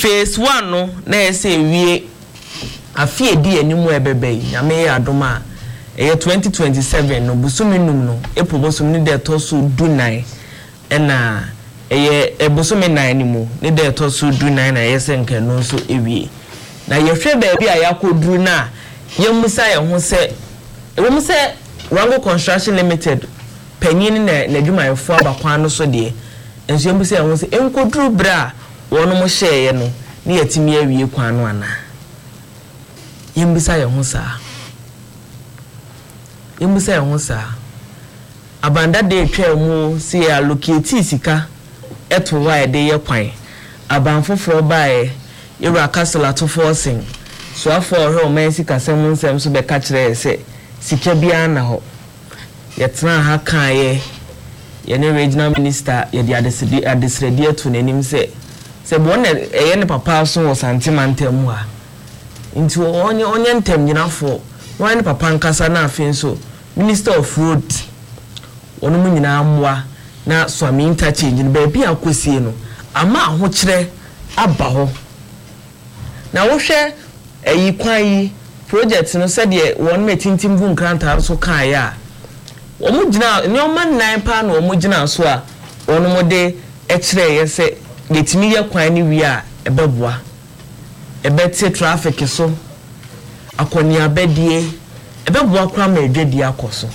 phase 1 no na ese wie afie di animu ebebe nyame adoma 2027 no busumi num no epobosum ni de toso dunai na ebosumi nan ni mu ni de toso dunai na yesenke no so ewie na yehwe baabi a yakoduru na yemusa ye ho se ewomse Rango Construction Limited penyin na adwumayefo abakwan no so de enso yemusa ye ho se enkoduru bra wono mo hyeye no ni yatimi awie kwan no ana yemusa ye ho sa yemusa ye ho sa abanda de twa mu si allocate sika eto wa de ye kwan abanfoforo bae yura castle to forcing so afọ he o man sika sem nsem so be ka kire se sika bia na ho yetna ha kan ye ne regional minister ye de adesredi to nanim se bon ye ne papa so o santimantem a nti onye ntem nyinafo wan ne papa nkasa na afin so minister of road onu mu nyina amwa na swami interchange ne ba bia akosie no ama ho kire aba ho na wo hwe ayi kwan yi project no said ye won metintim bu nkranta so kan ya wo mu gina ne o man nan pa na wo mu gina so a wono mo de ekire ye se letimi ye kwan ni wi a ebeboa ebete traffic so akoni abedie ebeboa kra ma edwedi akoso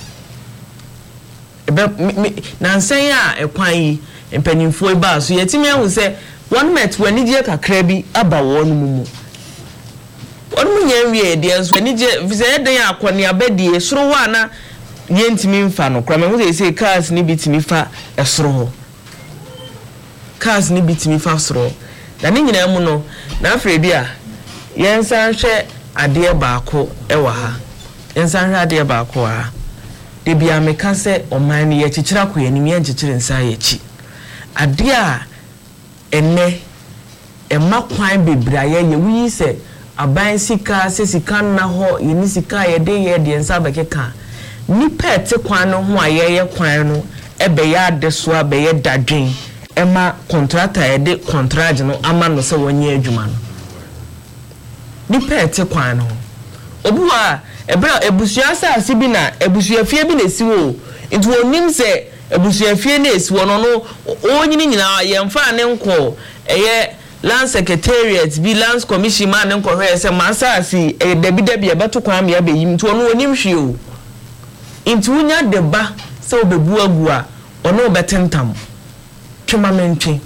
na nsan a ekwan yi empanimfo ba so yetimi ahu se won met wani je kakra bi aba won mu onu nyanwie de enso ni je vise den akoni abedie soro wa na yentimi mfa no kra me ho say cars ni bitimi fa esoro ho cars ni bitimi fa soro da ni nyina mu no na afredi a yensan hwe ade baako ewa ha yensan hwe ade baako ha de bia meka se oman ni ye chichira ko ye ni ye nchichire nsa ye chi ade a enne emma kwan bebra ye wi se aban sika se sika na ho ye ni sika ye de nsa bekeka ni pete kwan no ho aye kwan no ebe ya de so abe ye dadwen emma contractor ye de contract no ama no se wonye adwuma no ni pete kwan no obuwa ebra ebusua asase bi na ebusua fie bi na siwo nti onim se ebusua fie na esiwo no onyini nyina ye mfa ne nko eye land secretariat bi lands commission man nko hwe se masasi debi ebeto kwan me abeyim nti ono onim hwe o nti unya deba se obebu agu a ono obetentam twemamentwe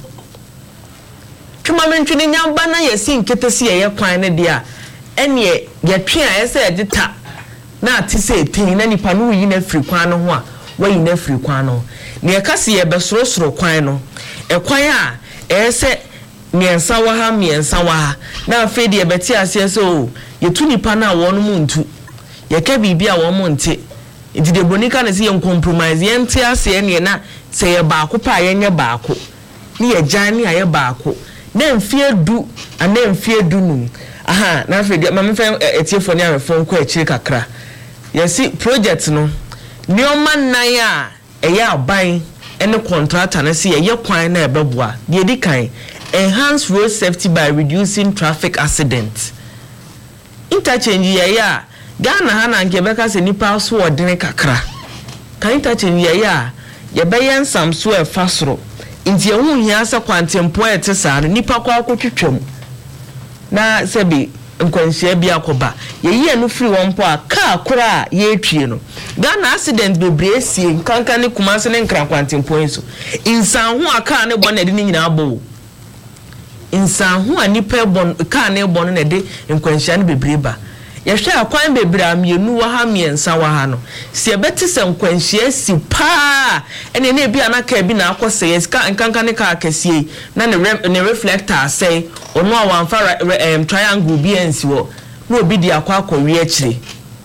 ni nyamba na yesi nketesi ye kwan ne de a ene ye twe a yese edita na atise tin na nipa no yi na firi kwan no ho a wayi na firi kwan no ne kase ye besorosoro kwan no ekwan a ese miensa wa ha na afedi e beti ase so yetu nipa na wonu muntu ye ka bibia wo monte idide bonika na se ye compromise ye nte ase ne na se ye baako pa ye nye baako ni ye jani aye baako na mfie du ana mfie du num aha na afedi ma me fa etiefo ne amefo nko akiri kakra ye si project no ni o man nan a eye aban ene contractor na se ye kwan na ebeboa de di kan enhance road safety by reducing traffic accidents. Interchange ya Ghana hana nke beka se nipa so odene kakra. Ka interchange ya beyen sam so e fasoro. Nti ehun hia se kwantempo ete saa nipa kwa akotwetwam. Na sebi nkwanhia bi akoba. Ye no free won po a car kora ye etwie no. Ghana accident bebre sie nkanka ne kumase ne nkran kwantempo enso. Insan ho aka ne bona de ni nyina abo. Insan ho anipa bon ka na ebon na de nkwanhia ne bebreba ye hwe akwan bebra mienu wa ha miensa wa ha no se ebeti se nkwanhia si pa ene na bia na ka bi na akose ye ska nkanka ne ka akasie na ne reflector say ono a wanfa triangle bi ensi wo na obi di akwa akọwi akire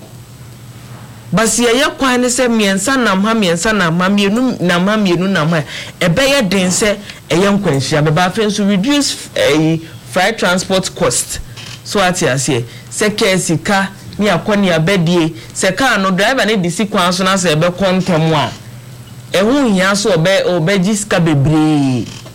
basi ye kwan ne se miensa na ma mienu na ma ebe ye den se eye nkwanhia be ba fe so reduce freight transport cost so atiase se kesika ni akoni abedie se car no driver ne disi kwan so na se be kontem a ehun hia so obe jiska bebre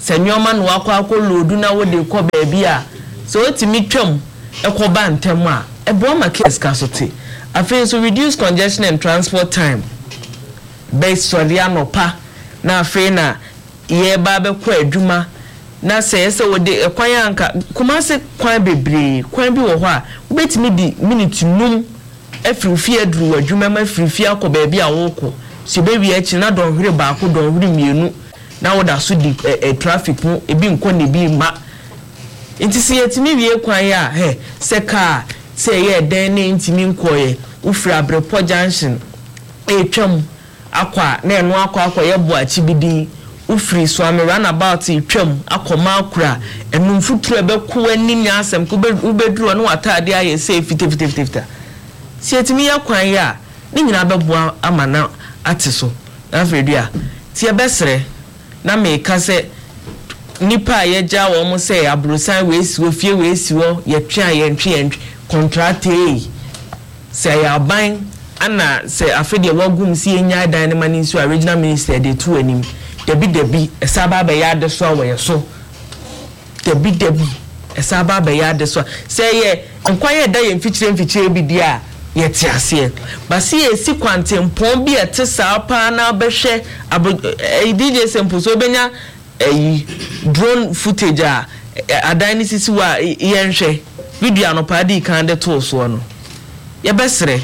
se nyoma no akọ lodu na wo de kọ baabi a so otimi twam ekoba ntem a ebo ma case ka so te afi so reduce congestion and transport time based soriano pa na afi na ye ba be kọ adwuma na se wo de kwan anka kuma se kwan bebre kwan bi wo ho a wo betimi di minute num afirifie aduru adwuma ma afirifie akọ baabi a wo kọ si be wi achi na don hwere ba ko don hwere mienu na wo da so di traffic mu ebi nko ne bi ma intisi yetimi wie kwan ya se car se ye den ne intimi nkoye ufra Brepo junction etwam akwa na eno akwa ye bo achi bidi ufri so am runabout etwam akoma akura enu mfuturo be ko ani nya asem ko ubeduro no atade aye se fita si yetimi ya kwan ya ni nyina bebo amana atiso na fredua ti e besere na me ka se nipa ye ja wo mo se abrosan we si wo fie we si wo ye twa ye ntwe contract se ya ban ana se afede wagum si enya dan ne mani so original minister de tu anim debi esaba ba ya de so wo ye so debi esaba ba ya de so se ye nkwan ye da ye mfikyire bi dia ye ti ase ba si ye si kwantempon bi ete sa pa na behwe DJ Sempo so benya drone footage a adani sisi wa yenhwe video no pa di kan de to so no ye besere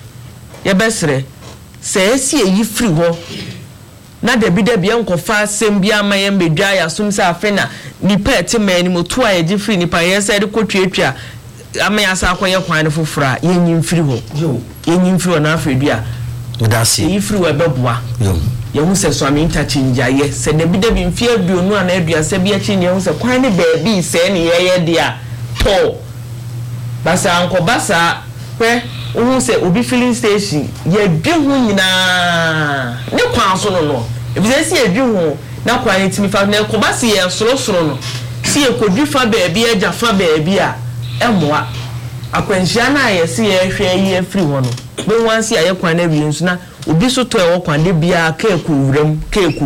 se esi eyi free ho na de bi enkofa sem bia ma ye mbedwa ya sum sa afena ni pet man mo to a ye free ni pa ye se de kotwetwa ama asa akoye kwan fofora yenyim free ho yenyim free na afedua udasi eyi free wa beboa ye hu se so am interchange aye se de bi mfie aduonu ana aduasa bi achi ne hu se kwan ne baabi se ne ye dia to basa anko basa pe hu se obi filling station ye dwehu nyina ne kwan so no ebi se ye dwehu na kwan ntimi fa na ko basa ye soro no si ye kodwi fa baabi agya fa baabi a emoa akwanhia na ye se ye hwe ye free ho no be wansi aye kwan na wi nsu na obi so to e wo kwan de bia ka ekuwrem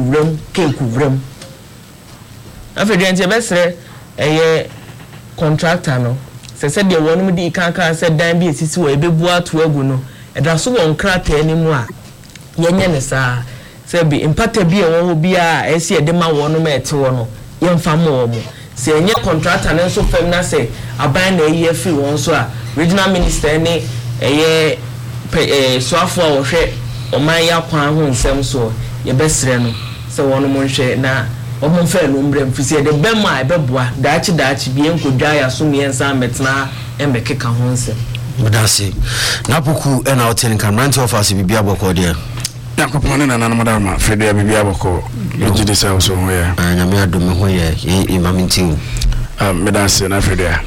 afedente besere eye contractor no se de wonum di kankan se dan bi esisi wo ebebu ato agu no edra so won krata animu a yenye ne sa se bi impata bi e wo bia esi e de ma wonum ete wo no yemfa mo wo se enye contractor ne so fam na se aban na eye free won so a regional minister ne eye so afo a wo hwe o man ya kwan ho nsem so ye besere no se wonum nhwe na omo fa no mbrem fisi de bema ebeboa daachi bi enkodwa ya so miensa metna embekeka ho nsem mudasi na poku ena hotel Kamranti office bibia boko de yakopone na nana madama Fredia bibia boko lojide sa so ho ya nyame adome ho ye imaminti medase na Fredia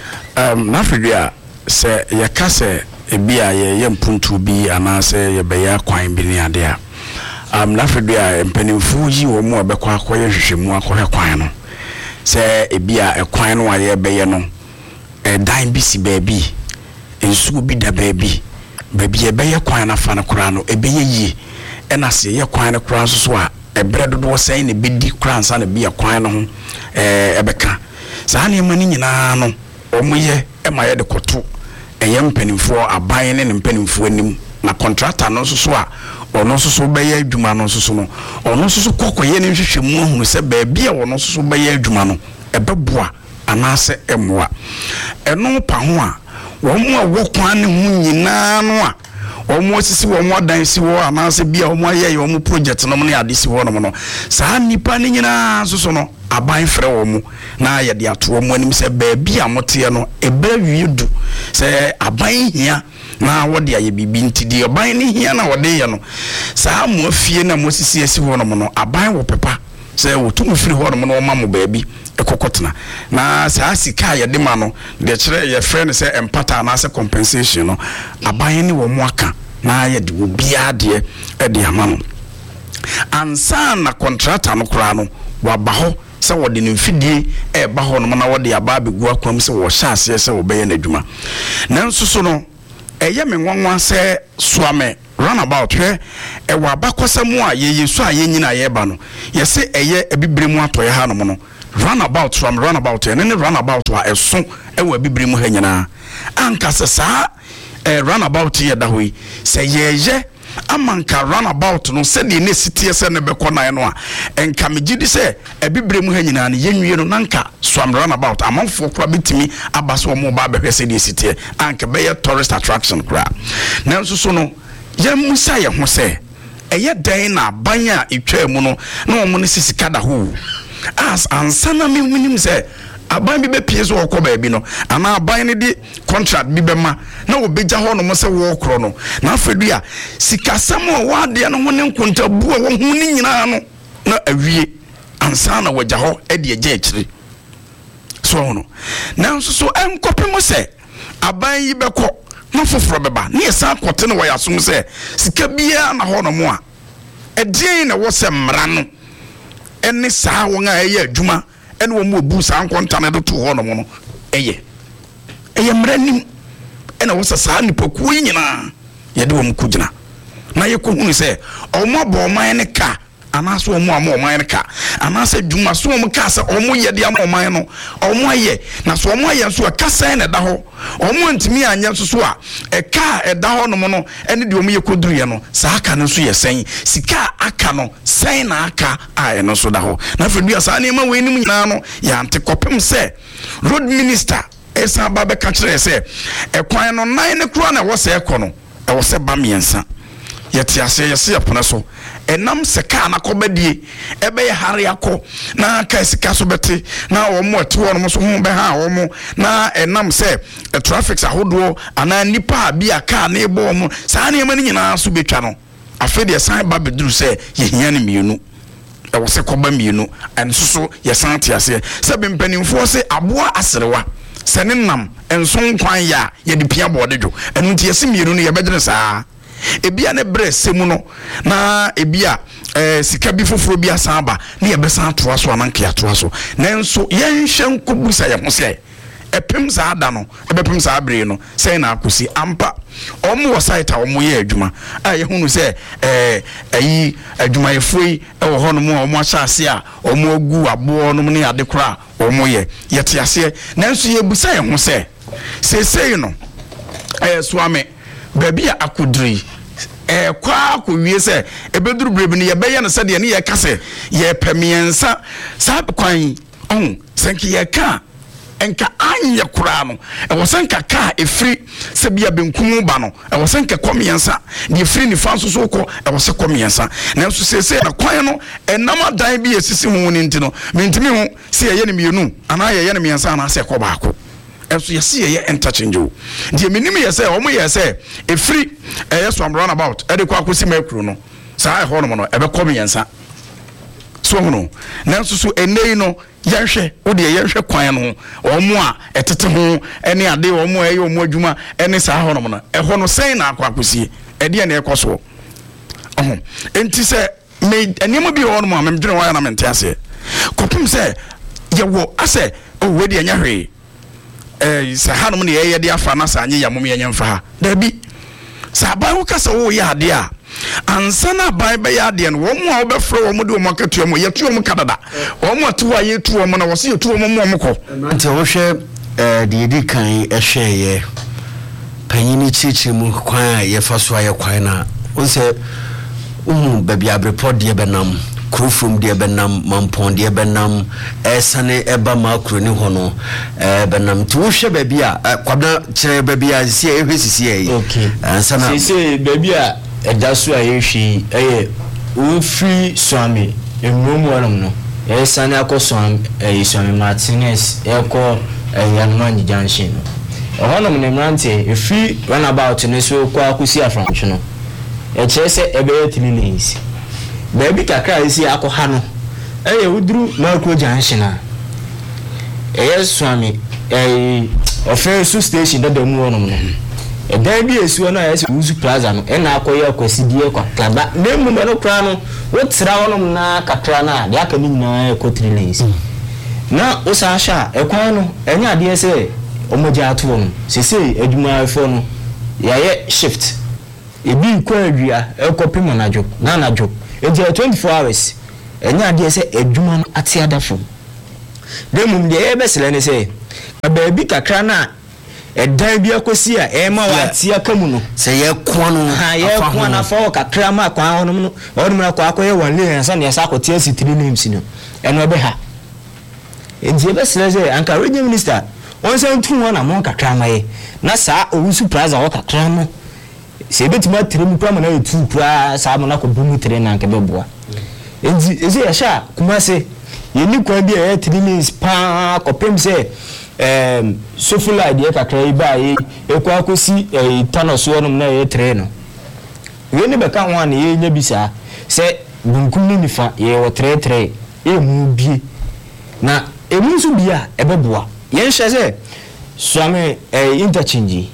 na Fredia se yakase ebia ye mpuntu bi anase ye beya kwan bi ni ade a na Fredia mpanimfu yi wo mu abekwa akoye hwehwemu akohe kwan no se ebia ekwan no aye beye no dan bi si baabi ensu bi da baabi ebeye kwan na fa na kura no ebeye yi ena se ye kwan na kura so a ebre dodo sai ne bedi kura nsa na bia kwan no ho ebeka saa ne mani nyina no omuye emaye de koto eye mpanimfu aban ne mpanimfu anim na contractor no so a ono so beye adwuma no so no ono so kokoye ne hwehwemu ahunu se baabi a ono so beye adwuma no ebeboa anase emoa eno pa ho a wo mu a wo kwan ne hu nyina no a wo mu osisi wo mu adan si wo anase bia wo mu aye wo mu project no ne ade si wo no saa nipa ne nyina so no aban frɛ wo mu na ye de ato wo mu anim se baabi a mote no ebra wiedu se aban hia na wode aye bibi ntidi aban ne hia na wode ye no saa mo afie na mo sisi asi ho no aban wo pepa se wo tumu firi ho no ma mo baabi ekokotena na saa sika ye de ma no de kire ye frɛ ne se empata na se compensation no aban ne wo mo aka na ye de wo bia de e de ama no ansa na contractor no kura no waba ho se wode ne mfidie e ba ho no na wode aba begu akwam se wo hyase se wo beye na adwuma nanso so no eye me nwanwa se soame runabout hwe ewa abakosam a yeyesu a yenyina yeba no yese eye ebibire mu atoye ha no no runabout from runabout ene ne runabout a eso ewa ebibire mu ha nyina anka sesa runabout ye da hoyi se yeye amanka runabout no se de ne sitie se ne beko na no a enka megidi se ebibire mu ha nyina ne yenwie no nanka swam runabout amanfo kra betimi abaso mo ba behwe se de sitie anka be tourist attraction kra na nso so no ya musa ye ho se eye dan na banya etwa mu no na omo ne sisika da ho as ansana me hunim se aban bi be pie so okọ ba bi no ana aban ne di contract bi be ma na obeja ho no mo se wo kro no na afedu a sikasam o wade no ho ne nkonta bu a wo hu ni nyina no na awie ansana waja ho e de eja ekire so no na nso so enkopem se aban yi be kọ na foforo beba na yesa kote no wayasum se sika bia na ho no mo a edin na wo se mra no ene saa won a eye adwuma ene wo mu obu saa nkontane do to ho no mo no eye mra nim ene wo se saa nipaku nyina ye de wo mkugina na ye ko hunu se omo bo man ne ka anaso omo oman ne ka anaso adwuma so omo ka se omo ye de am oman no omo aye na so omo aye so ka sen na da ho omo ntimi anya so a ka da ho no mo no ene de omo ye koduru ye no saa aka no so ye sen sika aka no sen na aka a eno so da ho na fedua saa ne ma we nim nyina no ya ante kopem se road minister esa ba be ka kire se kwan no nan ne kro na wo se ekọ no wo se ba miensa yeti ase yesi yapona so enam seka na kobadie ebe ye hare akọ na ka sika so beti na omo ati wono so ho be ha omo na enam se traffic ahodo ana nipa bi aka na ebo omo saa na yema nyina so betwa no afede san ba beduru se ye hia ne mienu e wo se koba mienu enso so ye san te ase se be mpanimfo se aboa aserewa sene nam enso nkwan ya ye de pia bodedwo enu nti yesi mienu no ye bedere saa ebia ne bre semu no na ebia sika bi foforo bi asaba na ye besan toa so ananke atoa so nanso yenhwe nkobusa ye ho se epem za ada no ebepem za abre no sei na akosi ampa omo wo site a omo ye adwuma a ye hunu se ayi adwuma ye foi wo ho no mo omo ahyase a omo agu abo no ne ade kora omo ye yete ase nanso ye busa ye ho se sei no swame baby akudri kwa ko wie se ebeduru brebi ne ye beye no se de ne ye kase ye pemiensa sa kwan senki ye ka enka anye kura no wo senka ka efri se bia benkum ba no wo senka komiensa de efri ni fanso so ko wo se komiensa na so sese na kwan no enam adan bi esisi hu ni ntino mentimi hu se ye ne mienu ana ye ne miensa na se ko ba ko eso yesi ye interchange die minim ye say omo ye say efri yes am run about e de kwa akosi makru no saa ho no no e be kom yensa so no na so so enei no yehwe wo de yehwe kwan no omo a etete ho ene ade omo e omo adwuma ene saa ho no no e ho no sen na akwa akosi e de na ekoso enti se me enemo bi ho no ma memdwene wa na mente ase kopim se ye wo ase o we de anya hwe sa hanum ne ye de afa na sa anye yamom ye nyemfa ha da bi sa ba wo kasa wo ya de a ansana ba be ya de no wo mo a wo be fro wo mo de wo makatu mo ye tu wo kadada wo mo tu wa ye tu wo mo na wo se ye tu wo mo ko nti wo hwe de yedi kan ehwe ye panyini chichi mu kwan ye fa so aye kwan na wo se ba bia report de benam krofum de benam mampon de benam esane eba makro ni hono benam ti wo hwe ba bia kwabna kire ba bia si ehwesisi yi okay ansana si ba bia edaso ayehwi wo free swami emromu anom no esane akoswan swami Martinez eko yanman junction no honom ne mrante free runabout ne so kwa akusi afrancho no kire se ebe 3 lanes baby kakra isi akoha no uduru makro junction a swami ofensu station da mu wonom no dan bi esu no uzu plaza no na akoye akwasidie kwa klaba na mu no kra no wotra wonom na kakra na de aka ni nyina ekotri lanes na osasha ekwan no enya ade se omoja ato wonom sese adwuma afo no yaye shift ebi kwa awia ekopim anajo na anajo enti 24 hours enya de se adwuma no ate adafo demum de ebesele ne se baabi kakra na edan bi akosi a ema wa ate akamu no se ye kwa no ye kwa na fa kakra ma kwa honom no honom na kwa akoye wanle ansa ne sa akote asi 3 names no eno ebe ha enti ebesele se anka region minister on se ntu ho na mon kakra ma ye na sa owusu plaza wo kakra no se betima tirem kwa na etu kwa sa mo na ko bumu tire na nke beboa enti eze ya sha kuma se yeni kwa bi e 3 names pa kopem se sofula de kakra iba yi ekwa akosi tanos wonum na ye tre no we ni beka ho na ye nya bisa se bunkum ni nifa ye wo tre emu bi na emu so bia ebeboa ye hye se swame interchange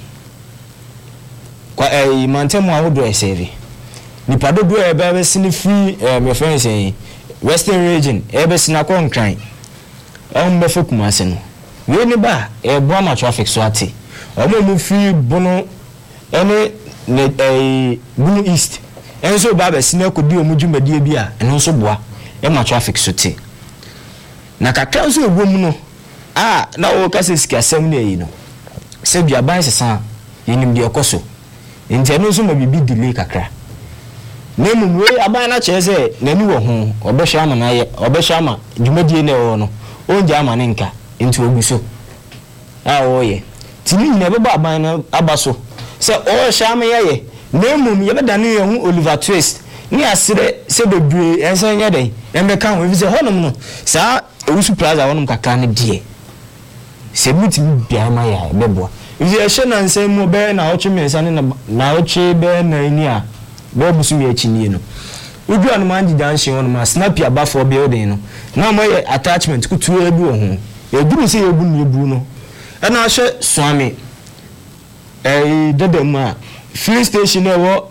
kwa mantemu awodo eseve nipa dodo ebe sini free my friends western region ebe sina konkran mbefe kumase no we ni ba ebo ama traffic so ate mu free bono ene bunu east enso ba be sina kodi omudwumadie bi a eno so boa ma traffic so te na kakra so egwom no na wo kase sikasem na yi no se bia ban sesa yenim de ekoso nti eno so ma bibi delay kakra nemu we aban na cheze nani wo ho obehya ama na ye obehya ama dwumadie na wo no onja ama ne nka nti oguso wo ye tini nyina beba aban na abaso se o hya ama ye nemu ye beda ne ye ho Oliver Twist ni asire se bebre ensan ye den embeka ho vi se honom no sa ewusu plaza wonum kakra ne die se mutimi bia ma ya beboa vi ye hye na nsan mu be na oche mensa ne na oche be na ni a be busu mi achini no udu anu manji junction wonum a snap ya ba for building no na mo ye attachment kutu ebu ho eguru se ebu ni ebu no na hye swami dedem a filling station e wo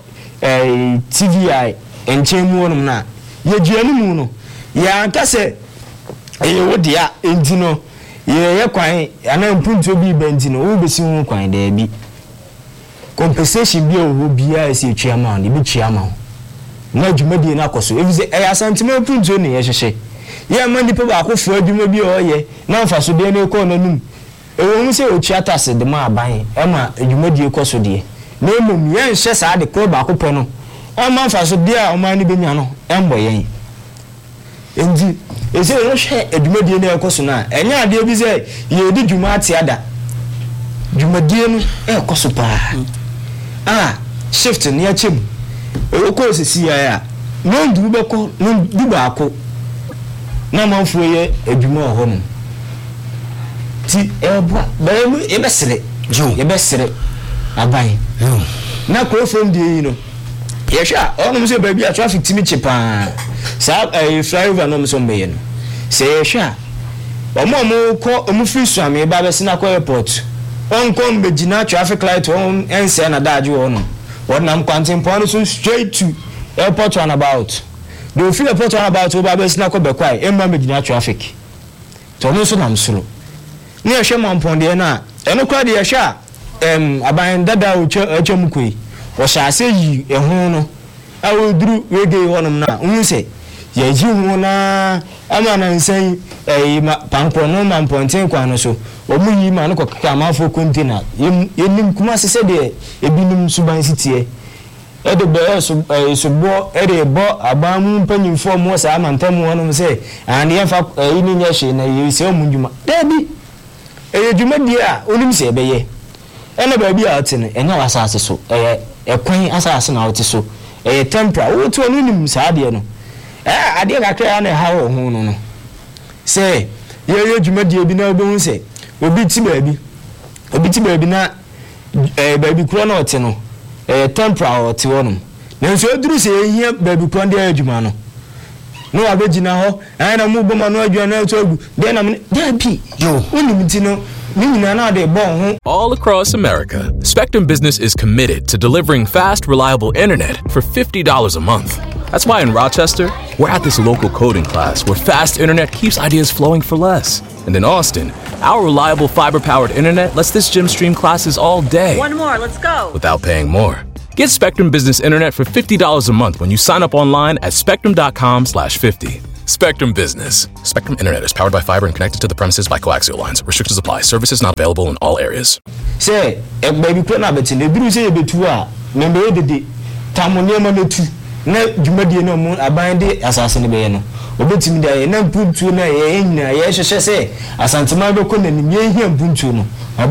TVI enchemu wonum na ye duanu mu no ya nkase wo dia enti no ye kwan ana mpunto bi benti no wo besi ho kwan da bi compensation bi o bia esi chiama ni bi chiama na dwumadi na akoso evize asantime mpunto ne ye hyehye ye ma ndi pe ba akofo adwuma bi o ye na mfaso de na ekọ na num ewo hu se o chiata se de ma aban e ma dwumadi ekoso de na emom ye nhye sa de ko ba akopọ no o ma mfaso de a o ma ni benya no embo yen endi ese no hwe adwumadie na ekoso na enya ade bi se ye di dwuma atiada dwumadie no ekoso pa shift ni achem oko sisi ya no ndu beko no du baako na manfo ye adwuma ho no ti eba ba e besere jo ye besere aban na krofom die yi no ye hwa onum se ba bi a traffic timi chipa sa flyover no so mbe no se ye hwa omo ko omu free swami ba be sina ko airport onko mbe gina traffic light on ense na daaju ono wonam kwantin pon so straight to airport runabout do feel airport runabout o ba be sina ko be kwai emma mbe gina traffic to no so nam solo ni ehwe mampon de na eno kwa de ehwa aban dada o chom koi wo sha se yi ehun no awoduru wege wonum na unse ye ji hu na ama na nsan pampo no mamponten kwa no so omu yi ma no kokka amafo container yenim kuma se de ebinim suban sitie ede be so bo ede bo abamu panyimfo mo sa amantam wonum se ane yemfa ini nya hye na ye se omundwuma debi dwuma dia onim se beye ene ba bi a tene enya wasase so ekwan asase na wote so tempera wo to no nim sa de no ade kakra na ha wo hu no se ye dwuma dia bi na obo hu se obi ti baabi na baabi kro na wote no tempera wote wonum na nso oduru se ehia baabi kro de adwuma no no abegina ho na mu boma no adwuma na to agu de na de bi yo onim ti no. All across America, Spectrum Business is committed to delivering fast, reliable internet for $50 a month. That's why in Rochester, we're at this local coding class where fast internet keeps ideas flowing for less. And in Austin, our reliable fiber-powered internet lets this gym stream classes all day. One more, let's go. Without paying more. Get Spectrum Business Internet for $50 a month when you sign up online at spectrum.com/50. Spectrum Business. Spectrum Internet is powered by fiber and connected to the premises by coaxial lines. Restrictions apply. Services not available in all areas. Say, a baby put na betin, the Bruce Betua, member the Tamonia Matu, no Jumadiano moon, a bindy assassin Beno. Obetim there, and then put to yes, say, as Santamado couldn't hear him Buntuno.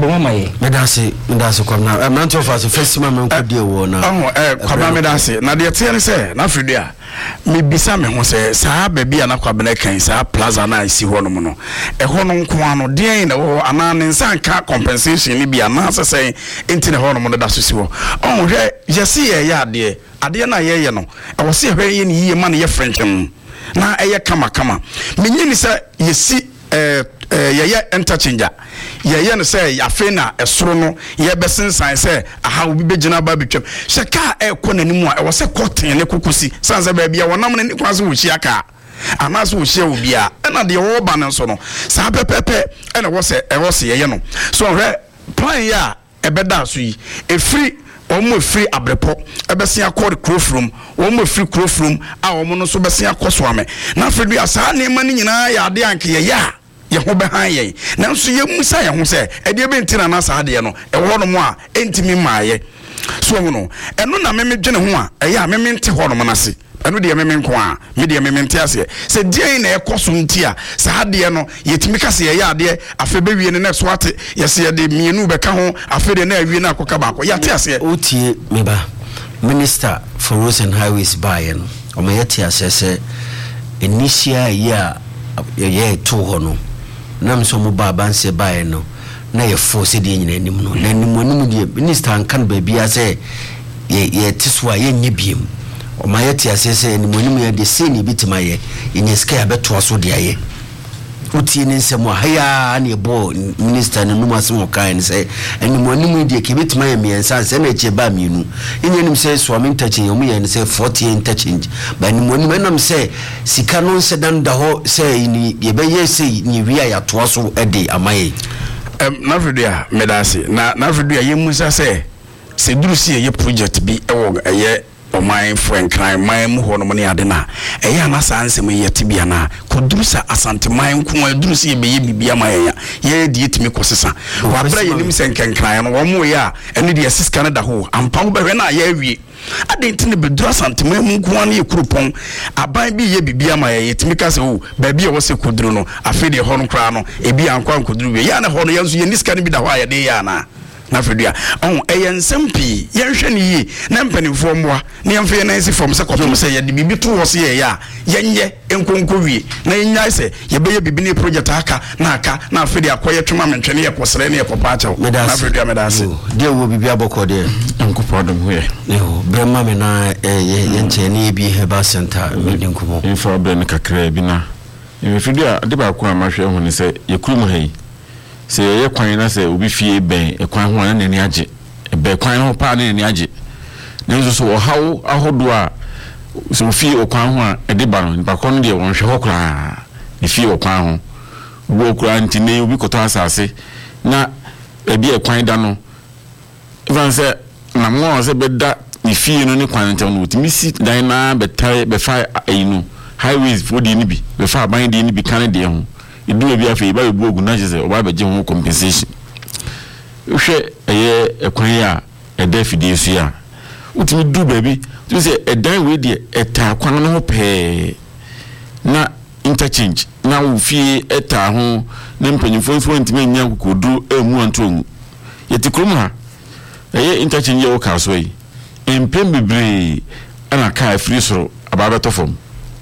Medase come now. I'm not of us, the first man could deal one. Medase, now the tell say, Nafridia. Me bisa me ho se saa baby ana kwabena kan saa plaza na isi ho no no e ho no nko ano den na wo ana ne nsanka compensation ni bia na se enti ne ho no da so si ho on hwe yesi ye ya ade na ye no e wo se hwe ye ni ye ma ne ye french na e ye kama me nyini se yesi yeye interchange yeye no say yafe na esoro no ye besensan say aha obi begina ba betwam sheka ekọ nanimu a e wo se cotton ne kokosi sanse ba bia wonam ne kwaso wo hia ka anaso wo hia obi a na de wo ba ne so no sa pepepe e na wo se yeye no so hwe plan ya ebeda so yi efiri omo free abrepo ebesia call crowfrom omo free crowfrom a omo no so besia kosoame na fedu asa na ema ni nyina ya ade anke ya ye ho be han ye nanso ye musa ye ho se e de be ntina na sa ade no e ho no mo a entimi maaye so no eno na meme dwene ho a e ya meme nte ho no mo na se eno de meme nko a me de meme nte ase se die na e koso nti a sa ade no yetimi ka se ye ya ade afe be wie ne na so ate ye se ye de mienu be ka ho afe de na awie na akoka ba ko ya te ase otie meba Minister for Roads and Highways Bayen o me yete ase initial year ye to ho no nam so mo baba nse bae no na ye force de nyina anim no na anim de minister ankan ba bia se ye tiswa ye nyebiem o ma ye tiase se anim ye de se ni bitima ye ye ska ya beto so de aye uti ni nsem wa haya na ebo minister no numa se mo kan se anim de ke bitima ye miensa se na che ba mienu nye nim se so am interchange yo mu ye se 40 interchange ba anim nam se sika no se dan da ho se ni ye be ye se ni wi ya to so ede amaye na video medase na video ye musa se durusi ye project bi ewo ye o my friend crime my mu ho no ne ade na eya na sanse me yete bia na kodurusa asante man ko durusi ye be ye bibia ma ye de yetimi kosesa wa bra ye nim se nkenkran no wo mu ye a ene de siska na da ho ampa wo behwe na ye awie adenti ne bedura asante man mu ko na ye kurupon aban bi ye bibia ma ye yetimi ka se o ba bia wo se koduru no afi de ho no kra no e bia ankwa koduru we ya na ho no ye nso ye niska ne bi da ho ya de ya na na fedia on eyensempi yenhwe ne yi na mpanimfo mmoa ne yemfe na esi from se kotom se ye de bibi to wo se ye ya yenye enkonko wie na yenya se ye be ye bibi ne project aka na fedia koye twema mentwene ye kosere ne ye kopaacha na fedia medase de wo bibi aboko de enkopo dum hoe no brema me na yenche ne bi heba center medinkumo info brem kakra bi na fedia de ba ko amahwe ho ne se ye kurum hai se ye kwan na se obi fie ben e kwan ho na nani age e be kwan ho pa na nani age nenzo so hawo ahodo a so fie o kwan ho a e de ba no ba kon de won hwe ho kra e fie o kwan ho wo kra ntine obi koto asase na e bi e kwan da no even se na mo se be da ni fie no ni kwan ntem no timisi dan na be tai be fa ayinu highways for di ni bi be fa ban di ni bi kan de ho idu bi afi ba bu ogun na je se oba be je ho compensation hwe eye ekwan ya eda fidie su ya utimi du baby tu se edan we de eta kwan no ho pe na interchange na wo fie eta ho na mpanyifo ntimi nya kokodu emu anto yeti krom ha eye interchange ye wo ka so yi empem bibre ana ka free soro aba beto fom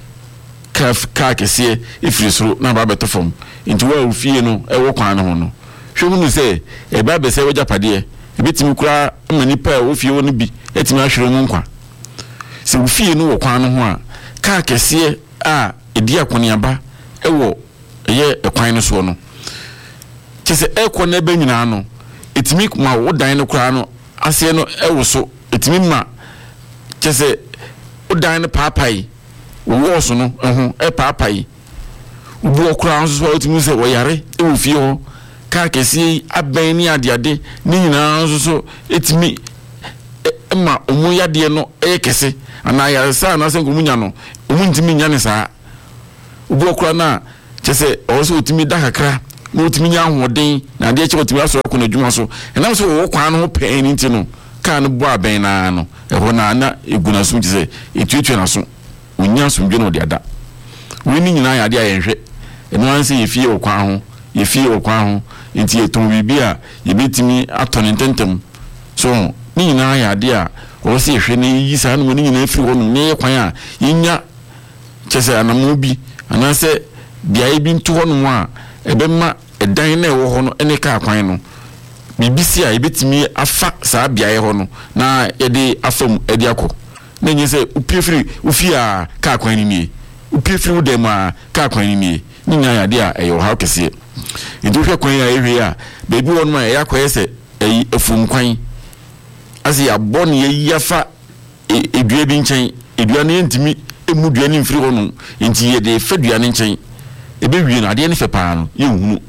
ka kese ifiri soro na ba beto fom nti wa fie no e wo kwan no no hwe mu se e ba be se wo japade e bitimi kura mani pa wo fie wo no bi etimi ahwere mu nkwa se wo fie no wo kwan no ho a ka kese a edi akoni aba e wo ye e kwan no so no kese e ko na be nyina no etimi ma wo dan no kura no ase no e wo so etimi ma kese wo dan no paapai wo so no e paapai wo kura nso so etimi se wo yare e wo fie ho ka kesi aban ni adeade ni nyina nso so etimi ma omu yade no kese ana ya sa na se ngomunya no omu ntimi nya ne saa ubo kura na chese oso utimi da kakra na utimi nya ahoden na de che utimi aso ko na dwuma so enam so wo kwan no pe ni nti no ka no bo aben na no eho na eguna so chese etuetue na so unya so ndwe no de ada we ni nyina ya de ayenhwe eno an se yefie okwan ho nti eton bibia yebetimi atone ntentem so ni nyina ya de a wo se hwe ni yisa no ni nyina afiri ho no ne kwan a yinya chese anamu bi anase bia bi ntu ho no a ebema edan na ewo ho no ene ka kwan no bibisi a ebetimi afa saa bia ho no na yede afam ede akọ na nyese upiefiri ufia ka kwan ni upiefiri wo dem a ka kwan ni nyina ya de a eyo ha kese nti hwe kwan ya ehwe a bebi wo no a ya kwese eyi efum kwan asi ya bon ye yafa edua bi nchen edua ne ntimi emu dua ne mfiri ho no nti ye de fadua ne nchen ebe wie no ade ne fe paa no ye hunu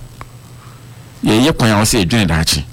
ye kwan a se edwene daachi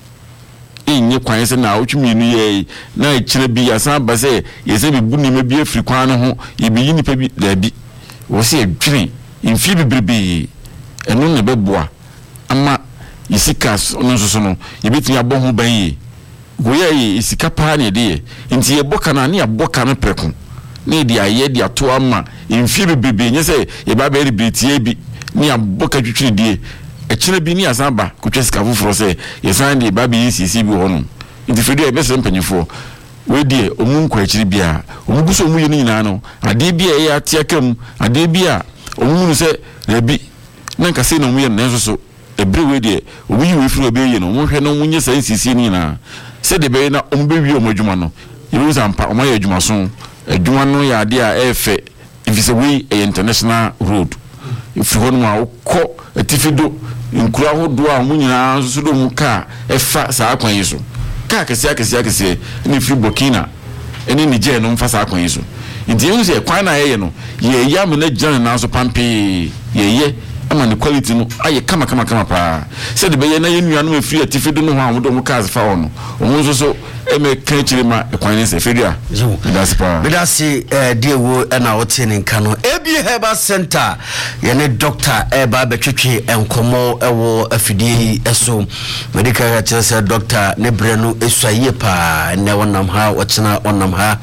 enye kwan se na otwumi no ye na ekire bi ya san ba se ye se bi buni me bi afiri kwan no ho ye bi yi nipa bi da bi wo se edwene mfi bibrebe eno ne beboa ama isikas ono so no ye betumi abɔ ho ban yi go ye isika paa ne de nti ye boka na ne aboka no preko ne di aye di ato ama mfi bibrebe nye se ye ba be rebetie bi ne aboka twitwiri die ekire bi ni asaba kotwe sika foforo se ye san de ba bi sisi bi ho no nti fedu e be se mpanyefo we die omu nkwa ekire bia omu guso omu ye ni nyina no ade bi e ya tiakam ade bi a omu no se rebi nanka se no mu ye nenso so ebre we die omu yi we firi obe ye no mu hwe no mu nye sa sisi ni na se de be na omu be wi omu adwuma no yiru zampa omu ye adwuma so adwuma no ya ade a efe ifise we international road if you want to ko atifido nkura hodo a mu nyina so do mu ka efa saa kwan yi so ka kese ni fi Burkina eni Niger no mfa saa kwan yi so nti yenu se kwan na ye no ye yam na jan na so pampe ye ama ne quality no aye kama pa se de be ye na ye nua no afiri atifido no ho a do mu ka fa ho no omu so so eme kan chiri ma kwan ni se fedua that's pa bedasi die wo na wote ne nka no ebi Herbal Center ye ne doctor ba betwetwe enkomo ewo afidie eso medical chese doctor ne brenu esuaye pa ne wonam ha wochena wonam ha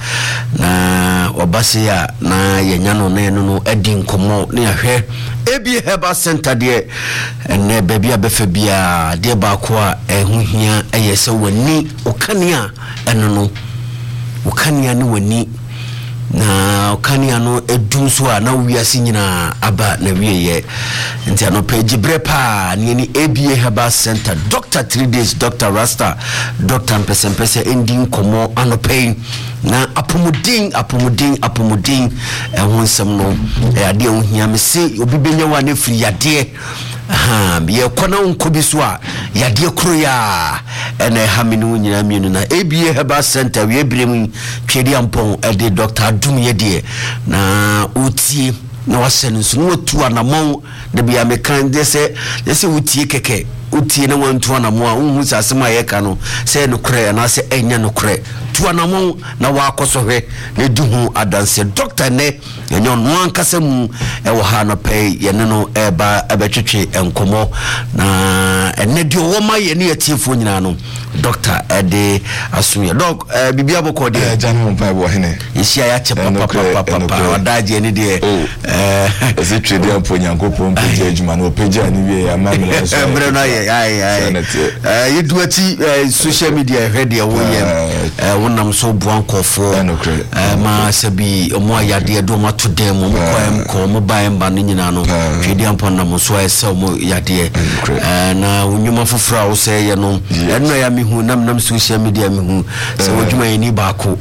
na obase ya na yenya no na no adi nkomo ne ahwe ebi Herbal Center de ne babia befa bia de ba ko a ehuhia eyese wani okania eno no okania ne wani na okania no edum so a na wiase nyina aba na wieye nti ano page brepa ni ABA Herbal Center Dr. 3 days Dr. Rasta Dr. Mpese ending komo anopain na apomudin ehonsam no ade ohia me se obi benya wa na firi yade ye kwana unkobi so a yade kro ya ene haminu nyina mienu na ABA Herbal Center we brem twedi ampon ede Dr. Adum yede na utie na wasen so no tu anamon de bia mekan de se utie keke utie na wantu anamon a unhu sasema yeka no se no kre na se enya no kre tu anamon na wakoso hwe na duhu adanse doctor ne enyo no ankasa mu ewo ha no pay ye no eba abetwetwe enkomo na enne di wo ma ye ne yetiefo nyina no doctor ede asuye doc bibia boko de janu mpa bo hene isia ya che papa wadaje ne de ese twede ampo nyankopon pege adwuma no pege ani wie amamre so embre no ye yeduati social media hwede wo ye wonam so buankofo ma sabi omo ayade do ma to dem mo ko mo baem ba no nyina no twede ampo nam so ese mo yade na wonyuma foforo a wo se ye no eno ya mihu nam social media mihu se wodwuma ni baako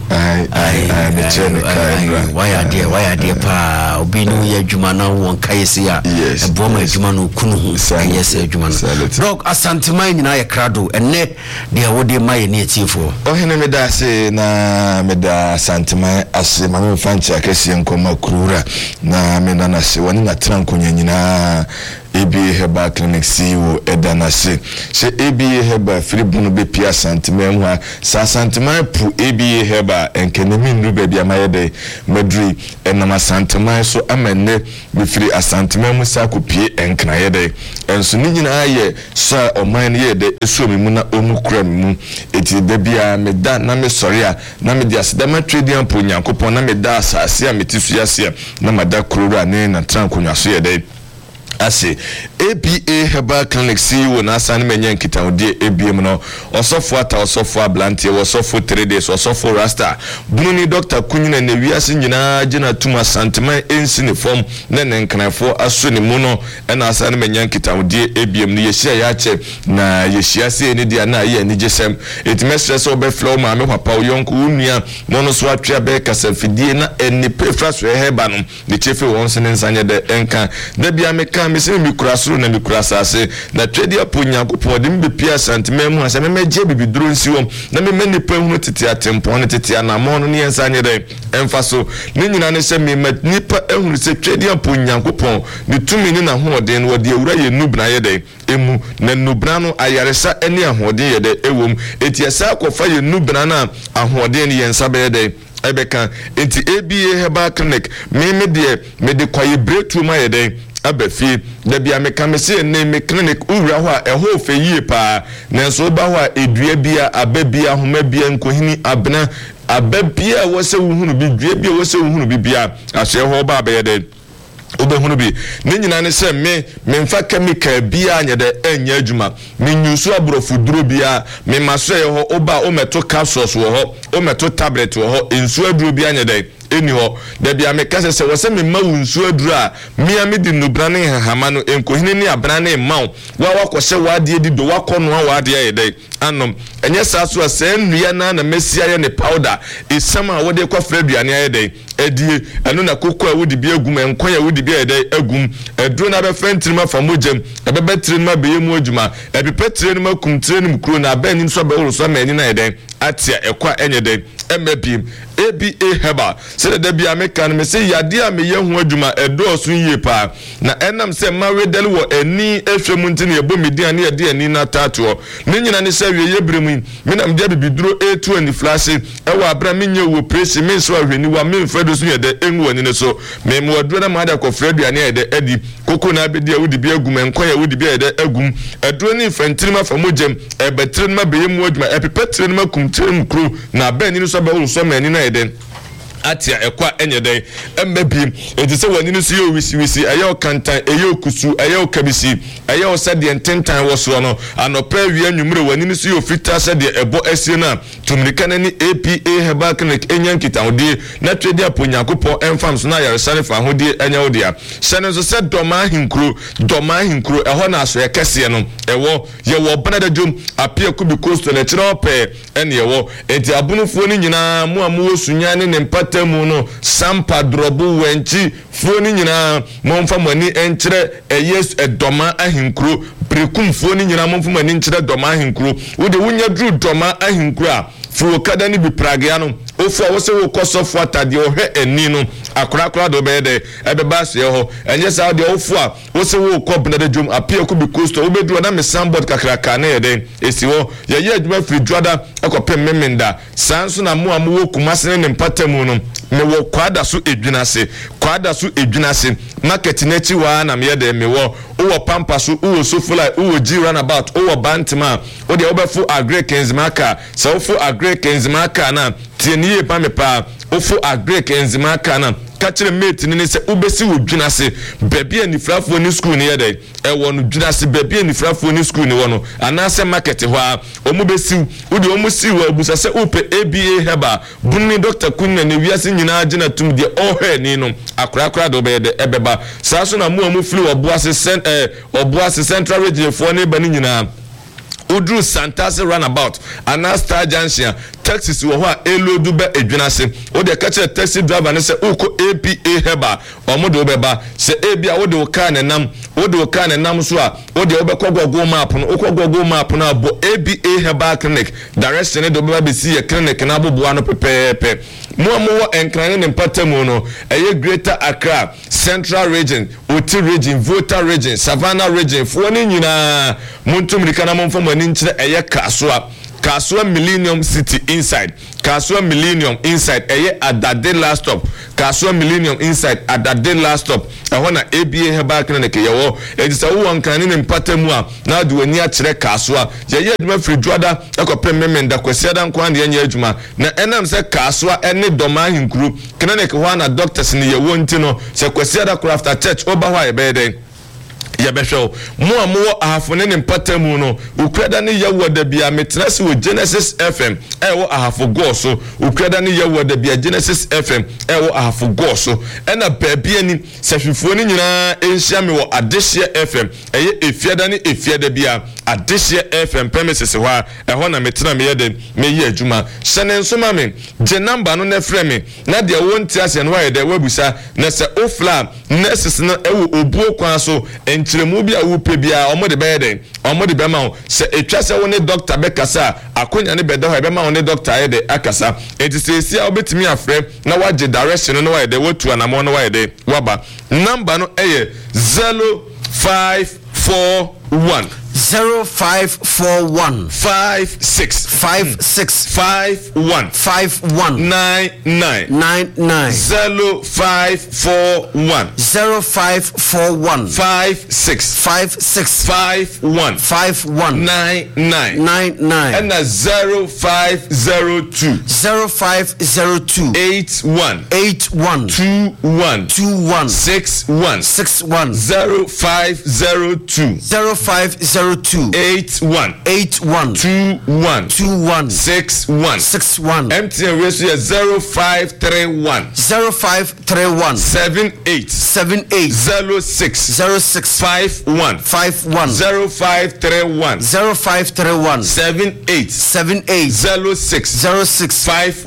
wayade pa obi no ye adwuma na won kayese ya ebo ma adwuma no kunu hu kayese adwuma no dog asantima nyina ye krado enne de wode ma ye ne atiefo ohene meda se na meda santima ase ma me fanchi akese nkoma kurura na me na se woni na trankonya nyina ABA Herbal Clinic CEO Edanase she ABA Herbal free bunu be pia santima mu ha sa santima pu ABA Herbal enkenemi nru bebia mayede madri enama santima so amenne be free asantima mu sa kopie enkna yede enso ni nyina ye sa oman yede eso me mu na onu kura mu eti da bia me da na me sori a na me dia sedama trading po nyankopon na me da asase a metisu yase na mada kurura ne na trankonwaso yede ase ABA Herbal Clinic CEO na asane menye nkitaode ABM no osofo ata osofo ablante osofo 3 days osofo rasta bununi Dr. Kunyina na wiase nyina gina tuma santima ensine form na nenkanafo aso ne mu no na asane menye nkitaode ABM no yehia ya che na yehia se ne dia na ye anigesem etimestre obe flow ma me papa yonko unua no no so atwa be kasafidie na eni prefra so heba no ne chefe won se nsanye de enka da bia meka me se mi kurasoro na mi kurasase na twedi aponyankopon de mbe pia santima mu ase me meje bibiduro nsiwom na me mani pa hunu tete atempo ne tete anamo no ne ensanye de emfa so ne nyina ne se me nipa ehunu se twedi aponyankopon ne tumi ne na hoden wo de ewura ye nubna ye de emu na nubna no ayaresa ene ahoden ye de ewom etiasa akofa ye nubna na ahoden ye nsa be ye de ebeka enti ABA Herbal Clinic me de kwaye breakthrough ma ye de abefi da bia meka mese ne me clinic ura ho a eho fe yie pa nanso ba ho a edua bia ababia homa bia nkohini abena ababia wo se wuhunu bi dua bia wo se wuhunu bi bia ahye ho ba be ye de obehunu bi ne nyina ne se me mfa chemical bia anya de enya adwuma me nyusu abrofu duro bia me maso ye ho oba o meto capsules wo ho o meto tablet wo ho ensu aduro bia anya de eni ho da bia me kase se wo se me ma wunsu aduro a me am di nubra ne hahama no enkohini ne abra ne mawo wa wakose wade di do wakono a wade ye de anom enye saso a se nnua na mesia ye ne powder isama wode kwa fraduane ye de edie eno na kokko a wodi bi agum enkon ya wodi bi ede agum eduro na be fentirima famogem ebe betirima be yemu adwuma ebe petirima kumtirima kuro na ba nim so be woro so ma ani na ede atia ekwa enye de MB ABA Herbal se de bia meka no se yade a me yehu adwuma edo so yie pa na enam se mawedel wo ani ehwemu ntine ebo media na yade ani na tato ne nyina ne se wiye bremu me na mde bibiduro A2 ani flash ewa abra menye wo presi me so ahweni wa me mfredo so yede enwu ani ne so me mo aduro na ma da ko fredo ani yede edi koko na abedi a wodi bi agum enkon ya wodi bi yede agum aduro ni fentirima famogem ebetirima be yemu adwuma epepetirima kumtirima kro na ba ani so ba wo so ma ani na yede atia ekwa enye den emmebi etise wani no so ye wisi ayo kantan eyo kusu ayo kabisi ayo sade ententan wo so no anopa wi anwumre wani no so ye ofita sade ebo asie na tumrika na ni APA Herbal Clinic enyankita hode na twedi aponyakopo enfam so na yaresane fa hode enya hode a sene so se doma hinkro eho na so yekese no ewo ye wo banada jom apia kubi coast na kire ope ene ewo enti abunufuo ni nyina mu amu osunyane ne mpata mu no sampa drobu wenchi fuoni nyina momfa mani enkyere yes edoma ahinkro prekumfuo ni nyina momfa mani enkyere doma ahinkro wode wunya dru doma ahinkro a fuo kada ni bi pragea no ofu a wose wo kosofo atade ohwe eni no akora do be de ebeba se ho enye sa de ofu a wose wo kobna de dwom apia ku bi coast obedu na me sandboard kakraka na ye de esi ho ye adwuma free dwada ekopem memenda sanso na mo amu kumase ne mpatamu no me wo kwada so edwinase market na chi wa na me de me wo pampa so wo sofula wo ji runabout wo bantima wo de obefu agrikens maka so ofu agrikens maka na tienie pa me pa ofu agrek enzima kana kachire mate ni se ubesi wodwinase bebia ni frafo ni school ni yede ewo no dwinase bebia ni frafo ni school ni wono anase market ho a omubesi udi omusi wa abusa se upe ABA Herbal bunni Dr. Kunna ne wiase nyina agina tum de ohwe ni no akora do be de ebeba saso na mu amufli obuase central region fo ne ba ni nyina Udru Santase runabout Anastar Junction taxis wo ho a elodu be edwina se wo de ka che taxi driver ne se uko APA heba omodo beba se ebia wo de ka ne nam so a wo de wo be kogogo map no kogogo map no abo APA heba clinic direction ne do beba be see clinic na aboboa no pepepe mo enkran ne mpatamu no eye Greater Accra Central Region Oti Region Volta Region Savannah Region fo ne nyina montum rikana monfo mani nkyere eye Kasua Millennium City inside Kasua Millennium inside eye Adade last stop Kasua Millennium inside Adade last stop ehona ABA heba clinic yewo edisa wo nkan ne mpatamu a na de wani a kire Kasua ye aduma free dwada ekopem memenda kwasiada nkwan de anya aduma na enam se Kasua ene doma hinkuru clinic ho na doctors ne yewo ntino se kwasiada crafter church oba ho ayebeden yabesho mo amowo ahafone ne mpatamu no ukrada ne yawo da bia metrase wo Genesis FM ewo ahafo go so ukrada ne yawo da bia Genesis FM ewo ahafo go so ena baabi ani sahwifo ne nyina enhia me wo Adehye FM eye efiada ne efiada bia Adehye FM premises ho eho na metra me yede me yi adwuma sene nsoma me je number no na frɛ me na de wonti ase no wa de wabusa na se ofla nurses no ewo obuo kwan so entremu bia wo pe bia omode bɛyɛ omode bɛma wo se etwa se wo ne doctor bekasa akonya ne bɛda ho bɛma wo ne doctor ayɛ akasa enti se esi a obetimi afrɛ na wagye direction no wa yɛ wotu anamo no wa yɛ waba number no eye 0541 0541 56 51 99 0541 56 51 99 and 0502 81 21 61 0502 81 21 61 MTN ratio 0531 78 06 51 0531 78 06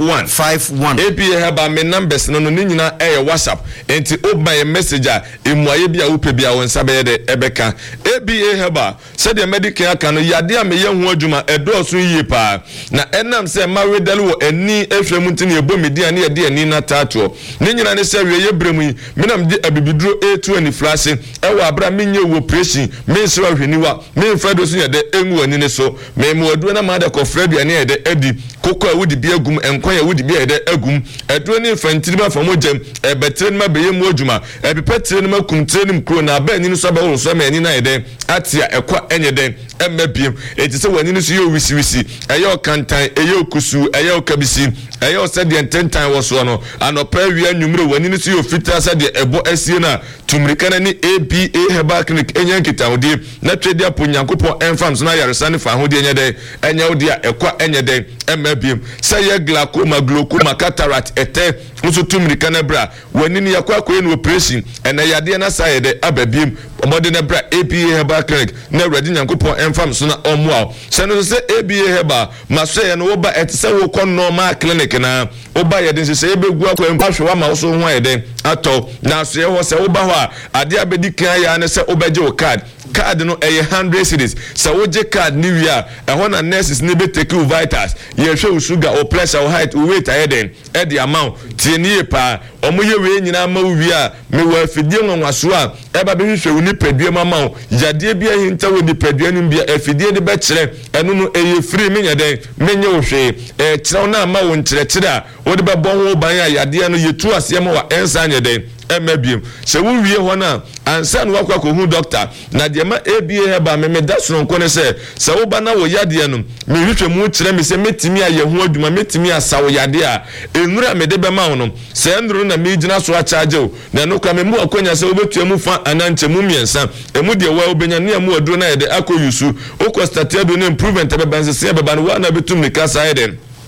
51 ABA haba me numbers no nyina WhatsApp enti oba ye messenger emuaye bia wo pe bia won sabe de ebeka ABA haba said the medical akano yade a meye ho adwuma edoso yie pa na enam se maredal wo ani ehwemu ntine ebomidi ane yade ani na tato ne nyina ne se wiye bremu yi menam de abibiduro A2 ani flase ewa abra menye wo operation me so ahweniwa me mfado so yade enwu ani ne so me mo adu na ma da kofra bia ne yade adi koko a wodi bia gum enkwan ya wodi bia yade agum edu ne infantiri ma famo jam ebetre ma beye mu adwuma ebepetre ma kumtre ne kro na aba ani so ba wo so ma ani na yade atia ekwa enyeden emabiem etise wani no so ye wisi eyo kantan eyo kusu eyo kabisi eyo sade ententan wo so no anopa wi anwumre wani no so ye fita sade ebo asie na tumrika na ni ABA Herbal Clinic enyan kitawde na twede aponyankopon enfam so na yaresa ne fa hode enyede enya wode a ekwa enyeden emabiem say glaucoma cataract ete nso tumrika na bra wani ni yakwa koye no operation ena yade na sayede ababiem omode na bra ABA Herbal Clinic na ready nyankopon enfam so na omoa sene se ABA Herbal maso ye no wo ba etise wo kɔ normal clinic na wo ba ye den se ebegu akwa empahwe wa ma so ho ayede atɔ na so ye ho se wo ba ho a ade abedi kan ya ne se obegye wo card no 100 cedis so wo je card ni wi a ɛho na nurses ni be take you vitals ye hwɛ wo sugar or pressure or height or weight ayeden e the amount tie ni e pa omo ye we nyina ma wo wi a me wa afidie nwanwaso a e ba be hwehwɛ wo ni padua ma ma wo yade bia hinta wo ni padua ni bia afidie de be kyerɛ ɛno no eye free me nyade menye wo hwɛ kyerɛ na ma wo nkyerɛkyerɛ a wo de be bɔ ho ban a yade no ye tu asɛm wa ensa nyade emabiem se wo wie ho na ansa no wakwa ko hu doctor na de ma ABA Herbal me da so nko ne se wo ba na wo yade no me hwehwɛ mu kyerɛ me se metimi aye ho adwuma metimi asa wo yade a enura me de be ma wo no se enuru na me gina so a charge wo na no kwa me mu akonya se wo betua mu fa ananche mu miensa emu de wa obenya ne mu aduro na ye de akoyusu o constated no improvement be banse se be ba no wa na betum ne kasa ye den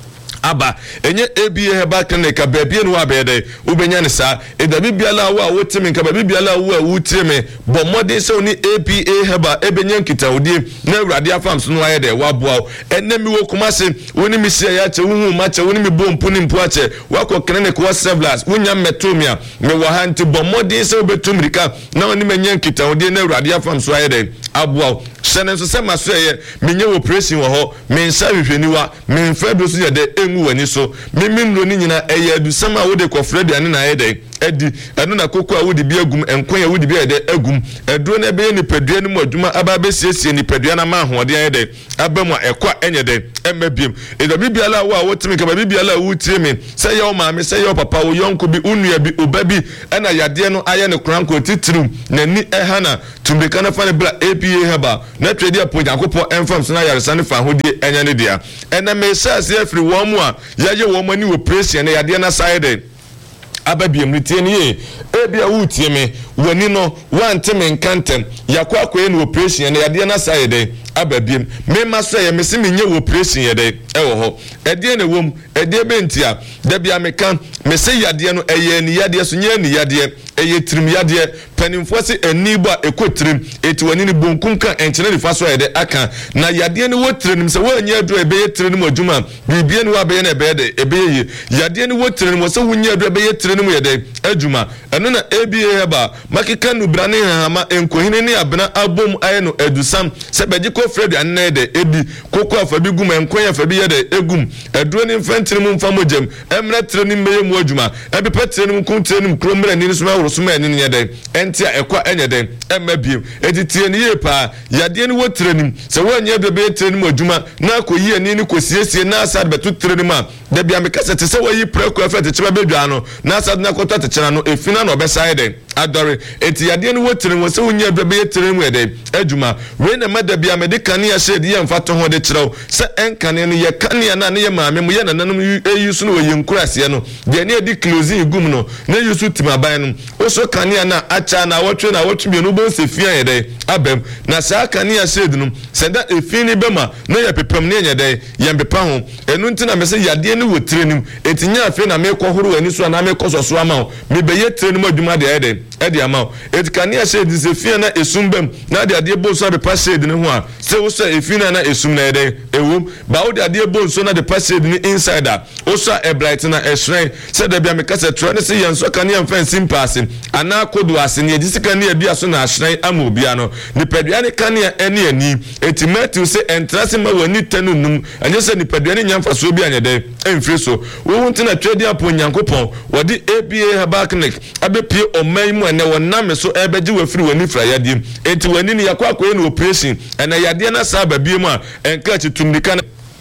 aba enye ABA Herbal Clinic ababie no abede ubenya ne sa edabi biala wo a wotime nka babi biala wo a wutime bo modern se oni ABA Herbal ebenya nkita odie na awurade afams no ayede waboa enemi wo kumase woni mi sia ya che huhu ma che woni mi bompu ni mpu ache wako clinic wa sevlas wonya metomia me wo hanti bo modern se obetumrika na oni menya nkita odie na awurade afams so ayede aboa sene so se maso ye menye operation wo ho mensa hwehweniwa menfa do so ye de enwu wani so memmenro ni nyina eye adusam a wo de kofredi ane na ayede edi eno na koko a wo de bi agum enkon ya wo de bi ede agum eduro na be ni padua ni mu adwuma aba be siesie ni padua na ma hoode ayede abamu ekwa enyede emabiem edo bibiala wo a wotime ka bibiala wo tieme se ye o maame se ye o papa wo yonko bi unua bi obabi ena yade no aye ne kranko titirum na ni ehana tumbeka na fa ne bla APA Herbal na twedi apo Nyankopon enfam so na yaresa ne fa hodie enya ne dia ena me sase afri wo mu a yaye wo mani operation na yade na side ababiem ritie ni ebia wutie me wani no wanteme nkantem yakwa akoye no operation na yade na side ababiem me maso ye me se menye operation ye de ewo ho ede na wom ede bentia da bia me kan me se yade no eye ni yade so nye ni yade eye trim yade panimfo se anibo a ekotrim eti wani ni bonkum kan enchene ni faso ye de aka na yade ni wotrim se wanya adu ebe trim mo adwuma bibie ni wa be na ebe de ebe ye yade ni wotrim mo se wunya adu ebe trim mo ye de adwuma eno na ABA Herbal makika nu brane hama enkohine ni abena abom aye no adusam se beji Fred and Nede, Ebi, Coco Fabigum and Koya Fabia, Egum, a drone infantry famojum, Emra training May Mojuma, Ebi Petrin Kuntin, Crumber and Nisma or Suman in Yade, Entia Equa Enyade, Emabim, Editian Yepa, Yadian what training, so when you have the bed training Mojuma, Nako ye and Nini Cosia, Nasad, but to Trenima, the Biamicasa, so you prequel the Chabedano, Nasad Nakota Chano, a Finan or Beside, Adore, Etiadian what training was so when you have the bed training with Ejuma, when a mother Biam. Kania said ye mfato ho de kyerɛw sɛ enkane no ye kania na ye maame mu ye nananum eyusu no ye nkurase no de ne edi closing gum no na yusu timaban no oso kania na acha na wotwe no bo sefia ye de abem na saa kania said no senda efini bema na ye pepam ne ye de ye mbepa ho enu ntina me se yade ne wotire nim etinya afi na me kɔhoro ani so na me kɔsoso ama me be ye tire nim adwuma de ede edi ama etikania said sefia na esumbem na de ade bo so abepa said ne ho a se wo so efina na esum na ede ewom ba wo de ade bo so na de passage ni insider wo so e bright na eshren se de bia me kase tro ne se yen so kan ye fan simpase ana kodo ase ne ejisika ne bia so na ashren ama obia no ni padua ne kan ye ene ani etimatthew se entrance ma wani tanunum anye se ni padua ne nyamfa so bia nyede emfiri so wo hunti na twedi apo Nyankopon wo de ABA Herbal Clinic abepie oman mu ene wonam so ebeji wafiri wani fra yade enti wani ni yakwa akoye no operation ena yade na sa babie mu a enka chitumdika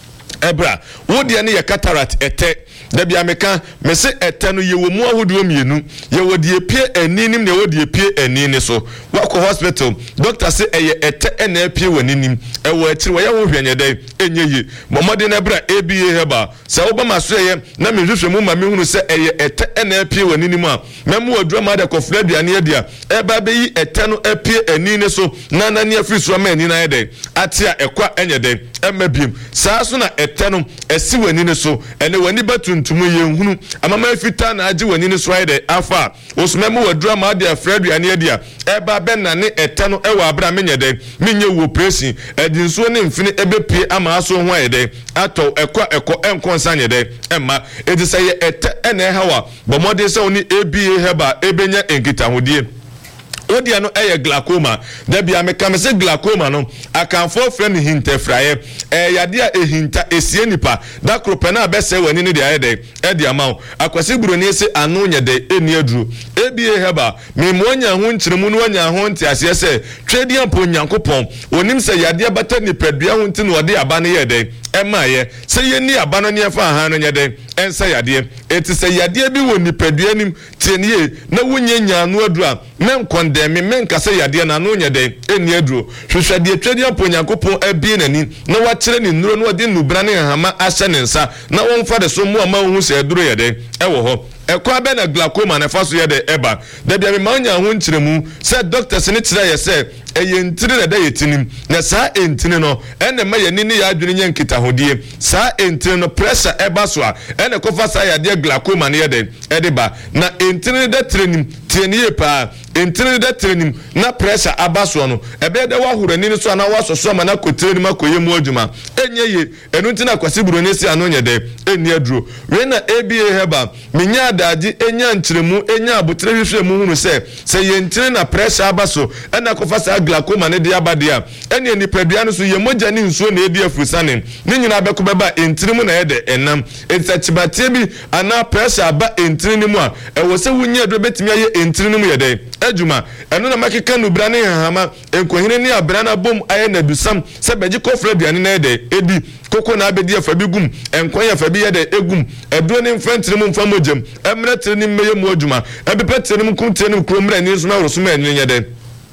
ebra wo de ne ye cataract ete da bia meka me se ete no ye wo mu ahodo mienu ye wo de epie aninim ne wo de epie anini so wako hospital doctor say eye ete ena epie waninim e wo akiri wo ye wo hwenyede enye yi momode na ebra ABA Herbal se wo ba maso ye na me hwehwe mu ma me hunu se eye ete ena epie waninim a memu odura ma de kofra aduane adia e ba be yi ete no epie anini so na ne afiri so ma anini na ede atia ekwa enyede emabiem saa so na ete no esi wanini so ene wani batuntum ye nhunu amama afita na age wanini so ede afa osumemu wadura ma de afra aduane adia e ba be na ne ete no e wa abra menyede menye wo presi edinso ne mfini ebepie ama aso ho ede ato ekwa enkonsa nyede emma edisa ye ete ene hawa bomode se oni ABA Herbal ebenya enkita hodie odia no eye glaucoma da bia me kam se glaucoma no akanfo frɛ ne hintafraye yade a ehinta esie nipa da kropena abese wani ne de ayede ede amaw akwase buroni se anu nyede eni aduru ABA Herbal me monya ho nkyeremu no anya ho ntiase se twedi ampo Nyankopon onim se yade bata ni padua ho nti no ode aba ne yede emaye se yeni aba no ne fa ha no nyede ensa yade eti se yade bi woni padua nim tienie na wonyanya anu aduru a menkonde me menkase yade na no nyede eni aduru hwehwede twedi ampo Nyankopon abi nani na wakyere ni nnuro no ode nubra ne hama ahye ne nsa na wonfa de so mu ama hu se aduru yede ewo ho ekwa be na glaucoma na faso yede eba da bia me manya ho nkyeremu se doctors ne kyerɛ ye se entini na da yetinim na saa entini no ene ma yani ne ya adwene nya nkitahodie saa entini no pressure eba so a ene kofa saa yade glaucoma ne yede ba na entini da trenim tienie pa entini da trenim na pressure abaso no ebe da wahurani ne so na wasoso ma na kotrenim akoyemu adwuma enye ye enu ntina kwasi buro ne si ano nyede eni aduro we na ABA heba menya adaji enya nkyeremu enya abotre hwehwe mu hunu se yentini na pressure abaso ena kofa saa glaucoma ne de abade a ene nipadua no so ye mogya ne nsuo na edi afusane ne nyina beko beba entini mu na yede enam etsachibate bi ana pressure aba entini ni mu a ewo se wunya do betimi aye entini ni mu yede adwuma eno na makeka no bra ne hahama enkohene ne abra na bom aye na dusam se beji kofra duane na yede edi koko na abedi afabi gum enkwan ya fabi yede egum eduro ne mfantire mu mfa mogem emre tire ne meye mu adwuma ebepetire ne mkum tire ne kromre ne so na woroso ma enye yede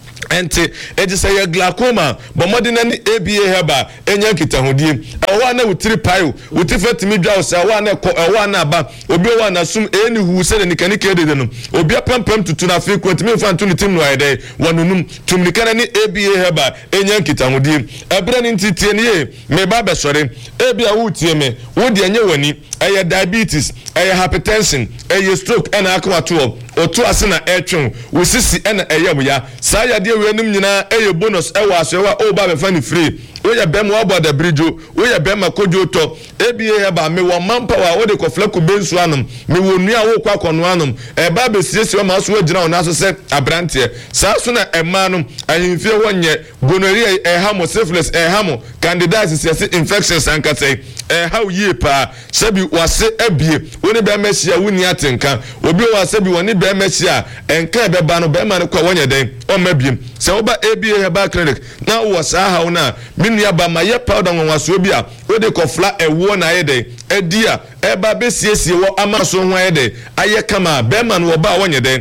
ente ejisa ya glaucoma bomode na ni ABA heba enya nkitahodie ewa na wutiri payo wutifetimi dwa osa ewa na ko ewa na aba obi ewa na sum eni hu se ne kanike de no obi apampam tutu na fe kwantimi mfa ntu tim no ayede wanunum tumnikana ni ABA heba enya nkitahodie ebere ni ntitie ne ye me ba besore ABA wutie me wodi enye wani eye diabetes eye hypertension eye stroke ena akwato otu ase na etwen wosisi ena eye buya saa yade wenim nyina eye bonus ewa asewa o ba be fani free we ya bem wa boda bridge we ya bem akojo to ABA heba me wo manpower wo de kofleku bensu anum me wo nua wo kwa kono anum e ba be siesi o ma so wagina ona so se abrante saa so na ema no ahimfie wonye gonorrhea hamo syphilis hamo candidiasis infections ankase how ye pa sebi wase abie woni be mehia woni atenka obi wase bi woni be mehia enka be ba no be ma no kwa wonye den o mabiem se wo ba ABA heba clinic na wo saa ha na minua ba ma ye powder nwanwaso bi a wo de kofla ewo na ye den edia eba be siesie wo ama so ho ye den aye kama be ma no wo ba wonye den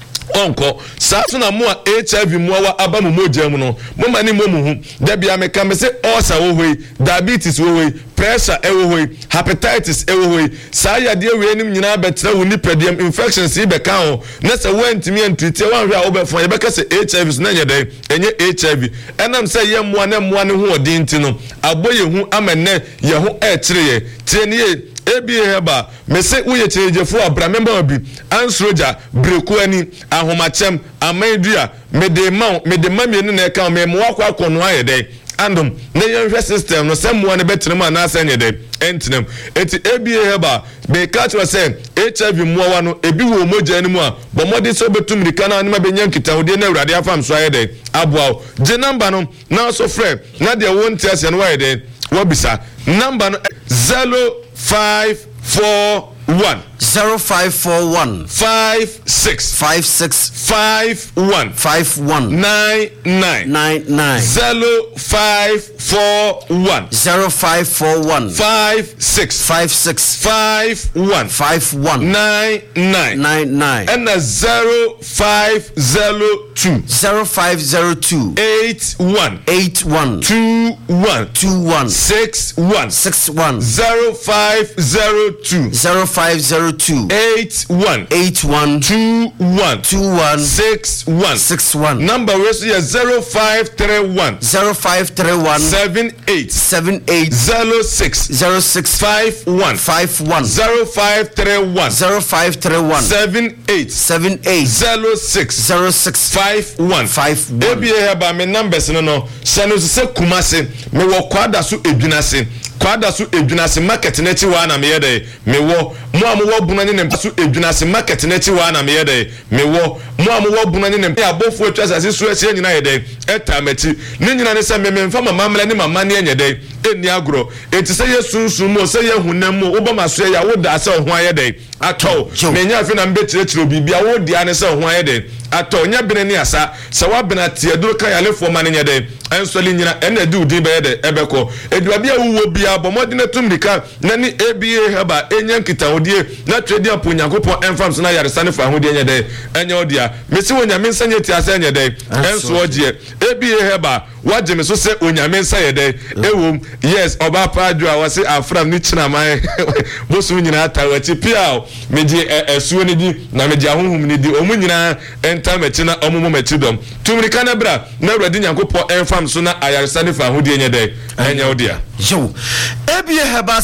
onko saso na mo HIV mo wa abamu mogya mu no mo mani mo mu hu da bia me ka me se ulcer wo hoi diabetes wo hoi pressure wo hoi hepatitis wo hoi saa yade we nim nyina betra wo nipadiem infections be ka ho na se wantimi antite wan hwe a wo be fon ye be ka se HIV so na nyede enye HIV enam se ye mo na mo ne ho odin ti no aboye hu amenne ye ho ekire ye tienie ABA heba me se uye chirejefo abra member bi ansroja breku ani ahomachem amandua me de mami ni na ka me mo akwa kono ayede andom na yenhwe system no se mo ne betrem ana asanye de entinem eti ABA heba be catch was say HIV mo wa no ebi wo mogya ni mu a bomode so betum rika na anima benya nkitawode na awrade afam so ayede aboa je number no na so frɛ na de wonti ase no ayede wobisa number no 0541 0541 56 51 99 0541 56 51 99 and 0502 81 21 61 0502 81 21 61 number was 0531 78 06 51 0531 78 06 51 ABA heba me numbers no seno se kumase me wo kwada so edwinase kwada so edwinase market na chi wa na me yede me wo mo amwo bunani ne so edwinase market na chi wa na me yede me wo mo amwo bunani ne abofo atwa sase so asie nyina yede etamachi ne nyina ne se me mfa mama mla ne mama ne enyede eni agro enti se yesunsun mo se yehunam mo wo ba maso ya wo da se ho ayede atɔ me nya afi na mbe kyerɛkyerɛ bibia wo dia ne se ho ayede atɔ nya bene ne asa se wa bena tie duro kan yale fo ma ne nyede ensoli nyina ena di udi be yede ebekɔ eduabia wo bia bomode na tumdika na ni ABA heba enya nkitahudie na twedi aponyankopɔ enfam so na yare sane fa ho die nyede enya odia mesi wonya me nsanye ti asa nyede enso ogie ABA Heba wagye me so sɛ onyame nsa yɛ dɛ ewom yes oba paadwo a wase afram ni kyina man bosu nyina atawachi pia megye esuo ne di na megye ahohom ne di omu nyina enta machi na omumo machi dom tumrika na bra na awurade nyankopɔ enfam so na ayaresa ne fa hodie nye dɛ enya odia yo ABA Heba